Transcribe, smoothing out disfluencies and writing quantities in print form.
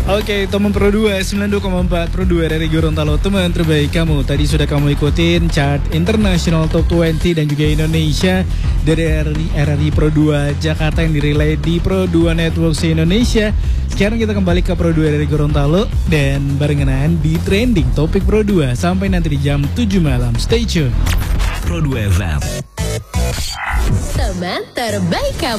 Oke, teman Pro 2 92,4 Pro 2 dari Gorontalo, teman terbaik kamu. Tadi sudah kamu ikutin chart internasional top 20 dan juga Indonesia dari RRI Pro 2 Jakarta yang dirilai di Pro 2 Network se-Indonesia. Sekarang kita kembali ke Pro 2 dari Gorontalo dan barengan di trending topik Pro 2 sampai nanti di jam 7 malam. Stay tune. Pro 2 FM. Teman terbaik kamu.